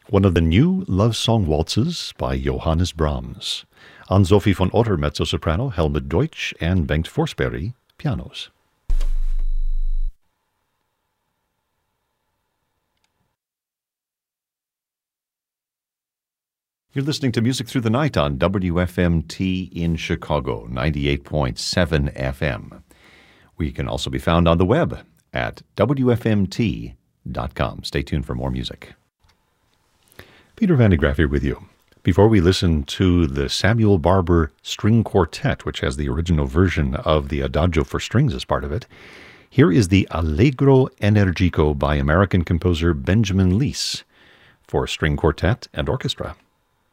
one of the new love song waltzes by Johannes Brahms. Ann-Sophie von Otter, mezzo-soprano, Helmut Deutsch, and Bengt Forsberg, pianos. You're listening to Music Through the Night on WFMT in Chicago, 98.7 FM. We can also be found on the web at WFMT.com. Stay tuned for more music. Peter Van de Graaf here with you. Before we listen to the Samuel Barber String Quartet, which has the original version of the Adagio for strings as part of it, here is the Allegro Energico by American composer Benjamin Leese for string quartet and orchestra.